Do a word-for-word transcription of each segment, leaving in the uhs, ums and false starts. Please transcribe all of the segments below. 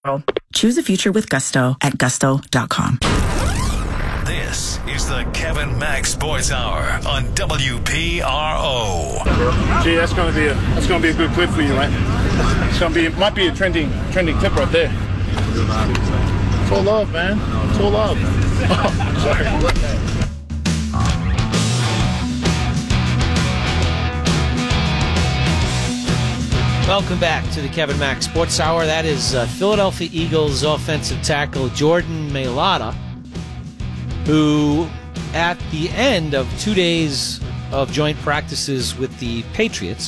Choose a future with Gusto at gusto dot com. This is the Kevin Mack Sports Hour on W P R O. Gee, that's gonna be a that's gonna be a good clip for you, right? It's gonna be might be a trending trending clip right there. Full love, man. Full love. Oh, sorry. Welcome back to the Kevin Mack Sports Hour. That is uh, Philadelphia Eagles offensive tackle Jordan Mailata, who at the end of two days of joint practices with the Patriots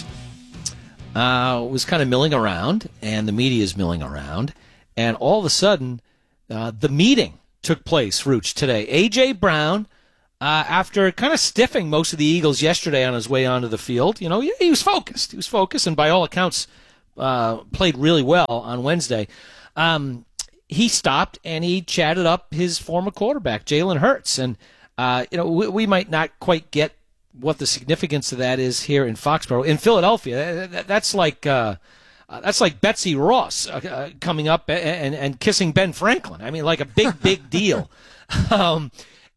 uh, was kind of milling around, and the media is milling around, and all of a sudden uh, the meeting took place, Rooch, today. A J. Brown, Uh, after kind of stiffing most of the Eagles yesterday on his way onto the field, you know, he, he was focused. He was focused, and by all accounts, uh, played really well on Wednesday. Um, he stopped and he chatted up his former quarterback, Jalen Hurts, and uh, you know, we, we might not quite get what the significance of that is here in Foxborough. In Philadelphia, that, that's like uh, that's like Betsy Ross uh, coming up and, and kissing Ben Franklin. I mean, like a big, big deal. um,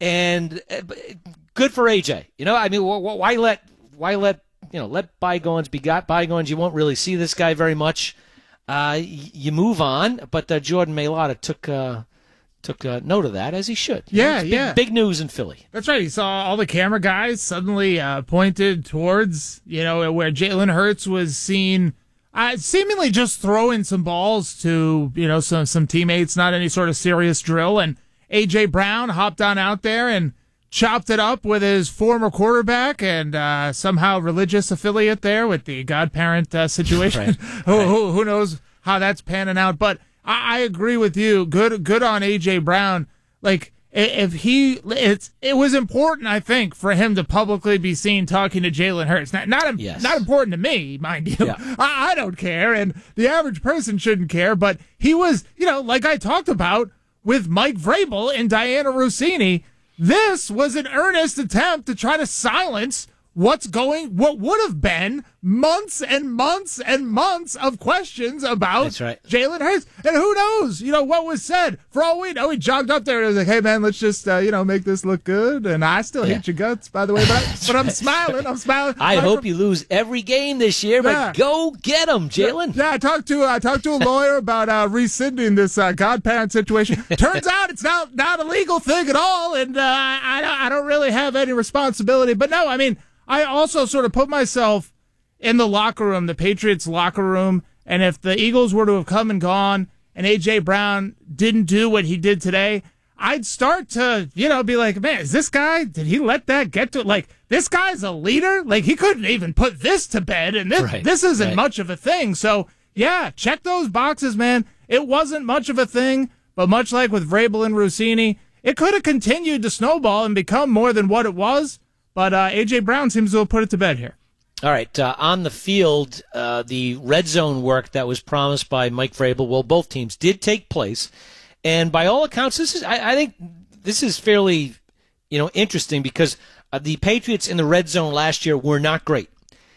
And good for A J. You know, I mean, why let why let you know let bygones be got bygones? You won't really see this guy very much. Uh, you move on, but uh, Jordan Mailata took uh, took uh, note of that, as he should. You yeah, know, big, yeah. Big news in Philly. That's right. He saw all the camera guys suddenly uh, pointed towards, you know, where Jalen Hurts was seen uh, seemingly just throwing some balls to, you know, some some teammates, not any sort of serious drill, and A J. Brown hopped on out there and chopped it up with his former quarterback and uh, somehow religious affiliate there with the godparent uh, situation. Right. who, Right. who who knows how that's panning out? But I, I agree with you. Good good on A J. Brown. Like if he, it's it was important, I think, for him to publicly be seen talking to Jalen Hurts. Not not, Yes. not important to me, mind you. Yeah. I, I don't care, and the average person shouldn't care. But he was, you know, like I talked about with Mike Vrabel and Diana Rossini, this was an earnest attempt to try to silence what's going, what would have been months and months and months of questions about That's right. Jalen Hurts. And who knows, you know, what was said. For all we know, he jogged up there and was like, hey, man, let's just, uh, you know, make this look good. And I still Yeah. hate your guts, by the way, but, I, but I'm smiling. I'm smiling. I I'm hope from- you lose every game this year, but Yeah. go get him, Jalen. Yeah, I talked to I talked to a lawyer about uh, rescinding this uh, godparent situation. Turns out it's not not a legal thing at all, and uh, I don't- I don't really have any responsibility. But no, I mean, I also sort of put myself in the locker room, the Patriots locker room, and if the Eagles were to have come and gone, and A J. Brown didn't do what he did today, I'd start to, you know, be like, man, is this guy, did he let that get to, like, this guy's a leader? Like, he couldn't even put this to bed, and this, Right, this isn't right. much of a thing. So, yeah, check those boxes, man. It wasn't much of a thing, but much like with Vrabel and Rossini, it could have continued to snowball and become more than what it was, but uh, A J. Brown seems to have put it to bed here. All right, uh, on the field, uh, the red zone work that was promised by Mike Vrabel, well, both teams did take place. And by all accounts, this is I, I think this is fairly, you know, interesting because uh, the Patriots in the red zone last year were not great,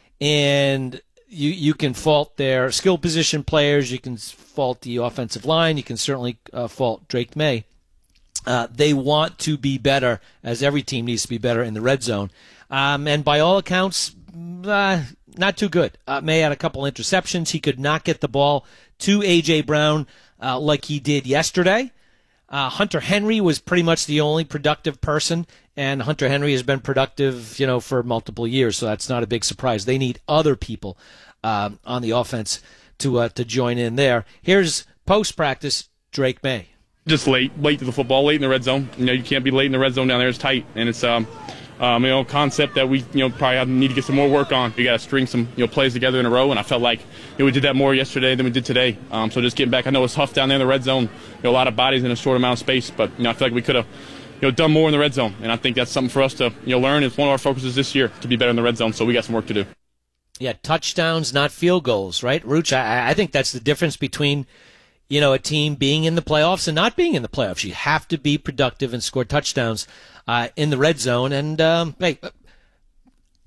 and you you can fault their skill position players, you can fault the offensive line, you can certainly uh, fault Drake May. Uh, they want to be better, as every team needs to be better in the red zone, um, and by all accounts, uh, not too good. Uh, May had a couple interceptions. He could not get the ball to A J. Brown uh, like he did yesterday. Uh, Hunter Henry was pretty much the only productive person, and Hunter Henry has been productive, you know, for multiple years, so that's not a big surprise. They need other people um, on the offense to uh, to join in there. Here's post-practice Drake May. Just late, late to the football, late in the red zone. You know, you can't be late in the red zone down there. It's tight, and it's um, um, you know, concept that we you know probably have, need to get some more work on. We got to string some you know plays together in a row, and I felt like you know, we did that more yesterday than we did today. Um, so just getting back, I know it's tough down there in the red zone. You know, a lot of bodies in a short amount of space, but you know, I feel like we could have you know done more in the red zone, and I think that's something for us to you know learn. It's one of our focuses this year to be better in the red zone. So we got some work to do. Yeah, touchdowns, not field goals, right, Rooch? I, I think that's the difference between, you know, a team being in the playoffs and not being in the playoffs. You have to be productive and score touchdowns uh, in the red zone. And, um, hey,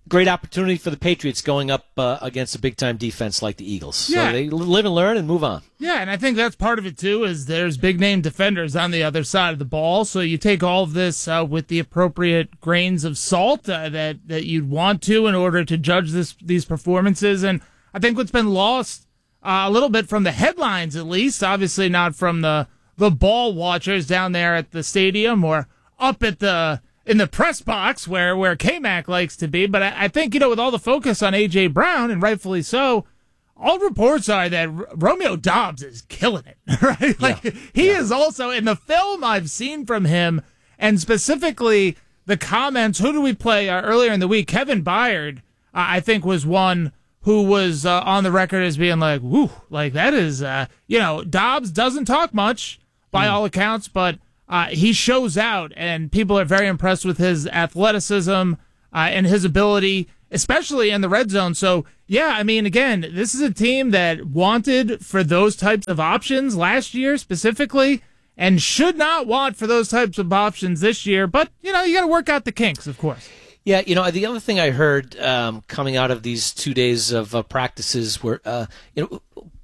great opportunity for the Patriots going up uh, against a big-time defense like the Eagles. Yeah. So they live and learn and move on. Yeah, and I think that's part of it, too, is there's big-name defenders on the other side of the ball. So you take all of this uh, with the appropriate grains of salt uh, that, that you'd want to in order to judge this these performances. And I think what's been lost uh, a little bit from the headlines, at least, obviously not from the, the ball watchers down there at the stadium or up at the in the press box where, where K-Mac likes to be. But I, I think, you know, with all the focus on A J. Brown, and rightfully so, all reports are that R- Romeo Doubs is killing it, right? Like, yeah. he yeah. is also, in the film I've seen from him, and specifically the comments, who do we play uh, earlier in the week? Kevin Byard, uh, I think, was one who was uh, on the record as being like, whoo, like that is, uh, you know, Doubs doesn't talk much by mm. all accounts, but Uh, he shows out, and people are very impressed with his athleticism uh, and his ability, especially in the red zone. So, yeah, I mean, again, this is a team that wanted for those types of options last year specifically and should not want for those types of options this year. But, you know, you got to work out the kinks, of course. Yeah, you know, the other thing I heard um, coming out of these two days of uh, practices were, uh, you know,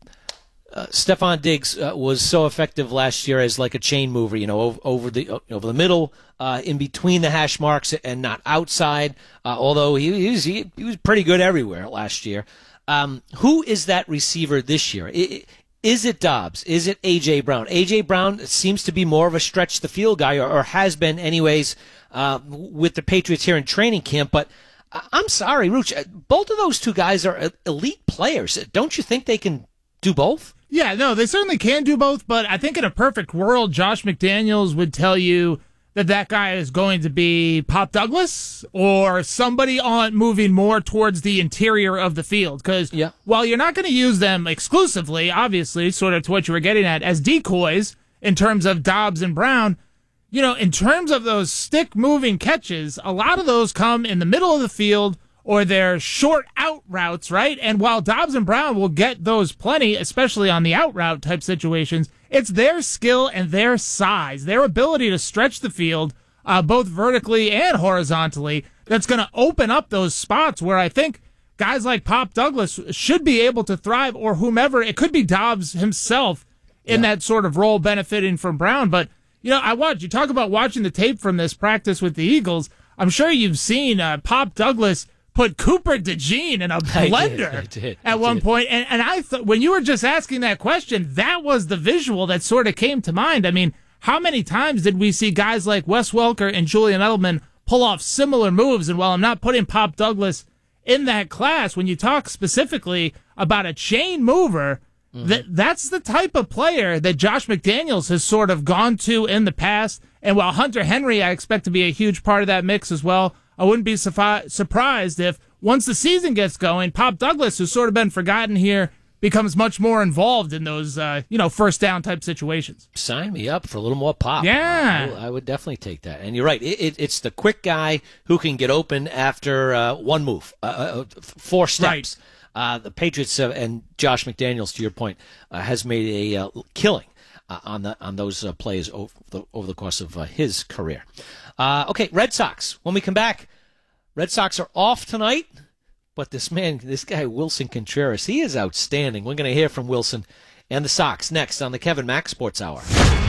Uh, Stephon Diggs uh, was so effective last year as like a chain mover, you know, over, over the over the middle, uh, in between the hash marks, and not outside. Uh, although he, he was he, he was pretty good everywhere last year. Um, who is that receiver this year? I, is it Doubs? Is it A J. Brown? A J. Brown seems to be more of a stretch the field guy, or, or has been anyways, uh, with the Patriots here in training camp. But I'm sorry, Rooch, both of those two guys are elite players. Don't you think they can do both? Yeah, no, they certainly can do both, but I think in a perfect world, Josh McDaniels would tell you that that guy is going to be Pop Douglas or somebody on moving more towards the interior of the field. Because yeah. while you're not going to use them exclusively, obviously, sort of to what you were getting at, as decoys in terms of Doubs and Brown, you know, in terms of those stick-moving catches, a lot of those come in the middle of the field or they're short out routes, right? And while Doubs and Brown will get those plenty, especially on the out route type situations, it's their skill and their size, their ability to stretch the field, uh, both vertically and horizontally, that's going to open up those spots where I think guys like Pop Douglas should be able to thrive, or whomever. It could be Doubs himself in yeah. that sort of role benefiting from Brown. But, you know, I watch, you talk about watching the tape from this practice with the Eagles. I'm sure you've seen uh, Pop Douglas put Cooper DeJean in a blender I did, I did, at I one did. point. And, and I thought, when you were just asking that question, that was the visual that sort of came to mind. I mean, how many times did we see guys like Wes Welker and Julian Edelman pull off similar moves? And while I'm not putting Pop Douglas in that class, when you talk specifically about a chain mover, mm-hmm. that that's the type of player that Josh McDaniels has sort of gone to in the past. And while Hunter Henry, I expect to be a huge part of that mix as well, I wouldn't be su- surprised if once the season gets going, Pop Douglas, who's sort of been forgotten here, becomes much more involved in those, uh, you know, first down type situations. Sign me up for a little more pop. Yeah. I, I would definitely take that. And you're right. It, it, it's the quick guy who can get open after uh, one move, uh, uh, four steps. Right. Uh, the Patriots uh, and Josh McDaniels, to your point, uh, has made a uh, killing uh, on the on those uh, plays over the, over the course of uh, his career. Uh, okay, Red Sox. When we come back, Red Sox are off tonight, but this man, this guy, Wilson Contreras, he is outstanding. We're going to hear from Wilson and the Sox next on the Kevin Mack Sports Hour.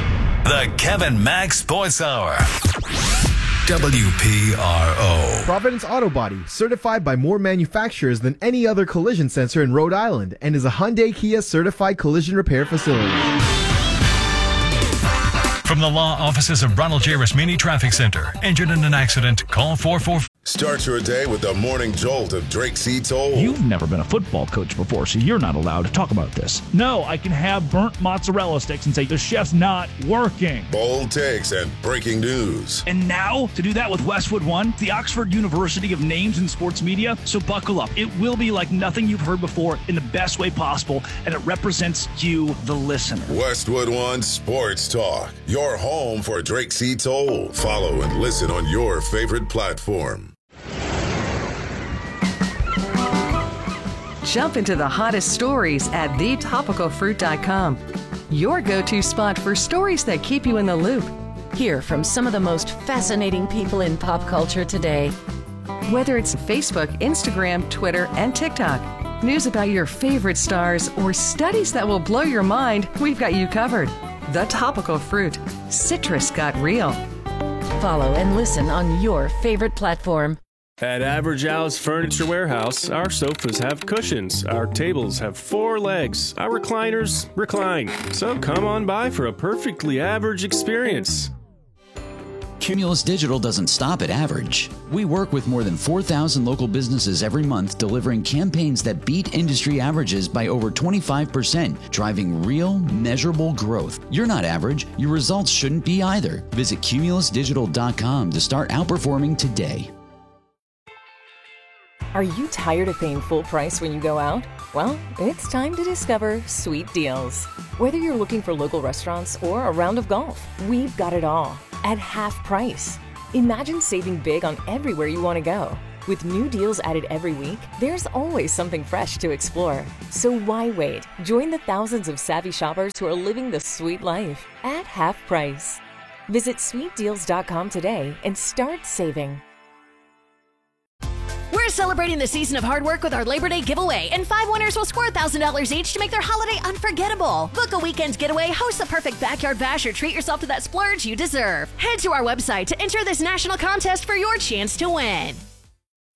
The Kevin Mack Sports Hour. W P R O. Providence Auto Body, certified by more manufacturers than any other collision center in Rhode Island, and is a Hyundai Kia certified collision repair facility. From the law offices of Ronald J. Rasmini Traffic Center. Injured in an accident? Call four four four. Start your day with the morning jolt of Drake C. Toll. You've never been a football coach before, so you're not allowed to talk about this. No, I can have burnt mozzarella sticks and say the chef's not working. Bold takes and breaking news. And now, to do that with Westwood One, the Oxford University of Names in Sports Media. So buckle up. It will be like nothing you've heard before in the best way possible, and it represents you, the listener. Westwood One Sports Talk, your home for Drake C. Toll. Follow and listen on your favorite platform. Jump into the hottest stories at the topical fruit dot com. Your go-to spot for stories that keep you in the loop. Hear from some of the most fascinating people in pop culture today. Whether it's Facebook, Instagram, Twitter, and TikTok, news about your favorite stars, or studies that will blow your mind, we've got you covered. The Topical Fruit. Citrus got real. Follow and listen on your favorite platform. At Average Al's Furniture Warehouse, our sofas have cushions, our tables have four legs, our recliners recline. So come on by for a perfectly average experience. Cumulus Digital doesn't stop at average. We work with more than four thousand local businesses every month, delivering campaigns that beat industry averages by over twenty-five percent, driving real, measurable growth. You're not average. Your results shouldn't be either. Visit cumulus digital dot com to start outperforming today. Are you tired of paying full price when you go out? Well, it's time to discover Sweet Deals. Whether you're looking for local restaurants or a round of golf, we've got it all at half price. Imagine saving big on everywhere you want to go. With new deals added every week, there's always something fresh to explore. So why wait? Join the thousands of savvy shoppers who are living the sweet life at half price. Visit sweet deals dot com today and start saving. We're celebrating the season of hard work with our Labor Day giveaway, and five winners will score one thousand dollars each to make their holiday unforgettable. Book a weekend's getaway, host the perfect backyard bash, or treat yourself to that splurge you deserve. Head to our website to enter this national contest for your chance to win.